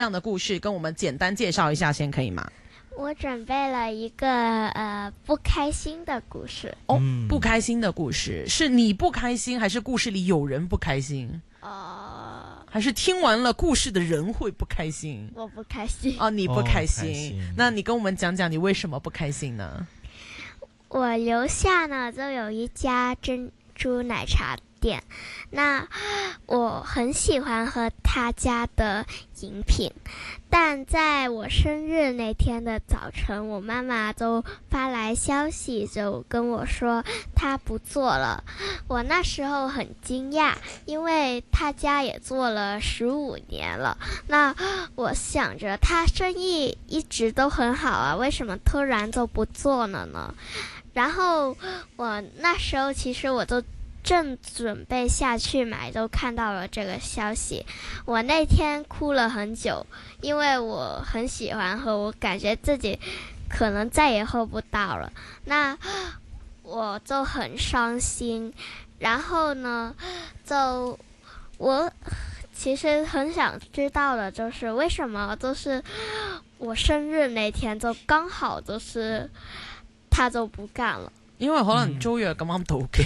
样的故事跟我们简单介绍一下先，可以吗？ 我准备了一个不开心的故事。 哦，不开心的故事，是你不开心，还是故事里有人不开心？还是听完了故事的人会不开心？ 我不开心。 哦，你不开心。那你跟我们讲讲你为什么不开心呢？ 我楼下呢就有一家珍珠奶茶店，那我很喜欢喝他家的饮品，但在我生日那天的早晨，我妈妈就发来消息，就跟我说她不做了。我那时候很惊讶，因为他家也做了15年了。那我想着他生意一直都很好啊，为什么突然就不做了呢？然后我那时候其实我都正准备下去买，都看到了这个消息。我那天哭了很久，因为我很喜欢喝，我感觉自己可能再也喝不到了，那我就很伤心。然后呢，我其实很想知道的就是为什么就是我生日那天就剛好就是他就不幹了。 因為可能租約咁啱到期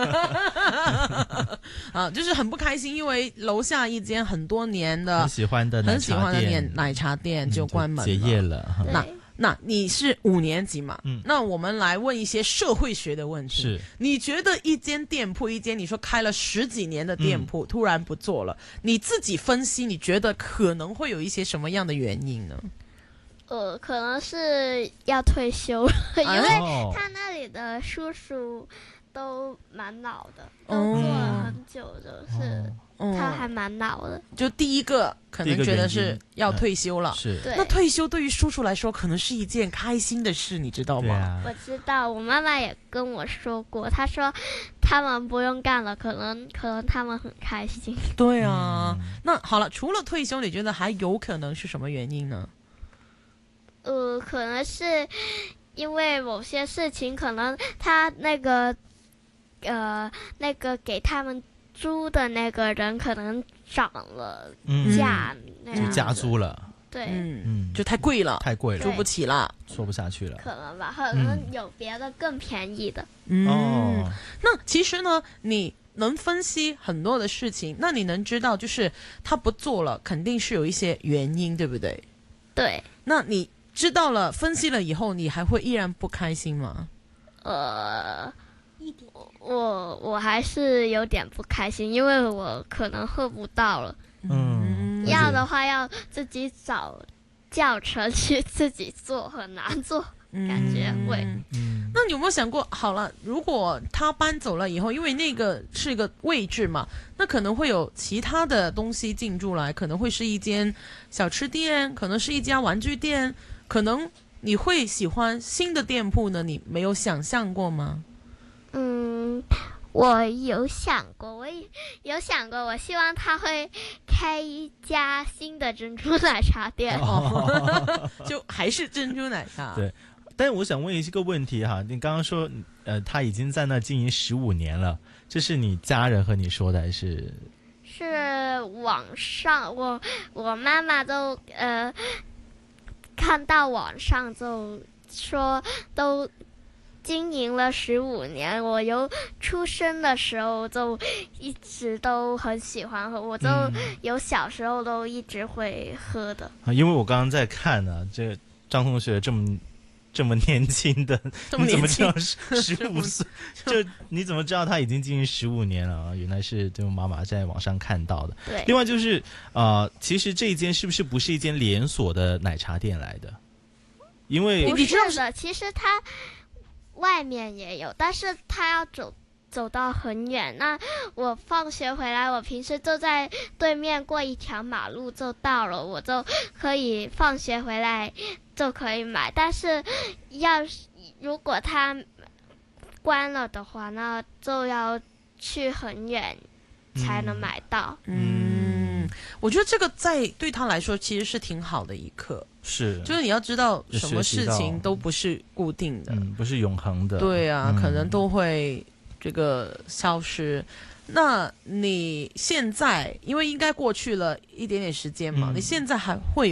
就是很不開心，因為樓下一間很多年的很喜歡的奶茶店就關門了， 結業了。 那你是5年級嘛？那我們來問一些社會學的問題。 是， 你覺得一間店鋪，一間你說開了10幾年的店鋪，突然不做了，你自己分析，你覺得可能會有一些什麼樣的原因呢？ 可能是要退休了，因为他那里的叔叔都蛮老的，都做了很久，就是他还蛮老的。 就第一个可能觉得是要退休了， 是。 那退休对于叔叔来说可能是一件开心的事，你知道吗？ 我知道，我妈妈也跟我说过，她说他们不用干了，可能他们很开心。 对啊，那好了，除了退休，你觉得还有可能是什么原因呢？ 可能是因为某些事情，可能他那个给他们租的那个人可能涨了价， 就加租了。 对， 就太贵了，租不起了， 说不下去了。 可能吧，可能有别的更便宜的。 那其实呢，你能分析很多的事情，那你能知道就是他不做了，肯定是有一些原因，对不对？ 对。 那你知道了，分析了以后，你还会依然不开心吗？ 我还是有点不开心，因为我可能喝不到了。要的话要自己找教程去自己做，很难做，感觉会。 那你有没有想过，好了，如果他搬走了以后，因为那个是一个位置嘛，那可能会有其他的东西进驻来，可能会是一间小吃店，可能是一家玩具店，可能你会喜欢新的店铺呢？你没有想象过吗？ 我有想过，我希望他会开一家新的珍珠奶茶店。 就还是珍珠奶茶。 对，但我想问一个问题哈，你刚刚说他已经在那经营15年了，这是你家人和你说的还是？ 是网上，我妈妈都看到网上就说都经营了15年，我由出生的时候就一直都很喜欢喝，我就有小时候都一直会喝的。 因为我刚刚在看呢，这张同学这么年轻的，你怎么知道15岁？就你怎么知道他已经经营15年了啊？原来是对我妈妈在网上看到的。 对。 另外就是其实这一间是不是一间连锁的奶茶店来的？因为不是的，其实它外面也有，但是他要走到很远。那我放学回来，我平时就在对面过一条马路就到了，我就可以放学回来就可以买。但是如果他关了的话，那就要去很远才能买到。 我觉得这个对他来说其实是挺好的一课，就是你要知道什么事情都不是固定的， 不是永恒的。 对啊，可能都会这个消失。 那你现在因为应该过去了一点点时间嘛，你现在还会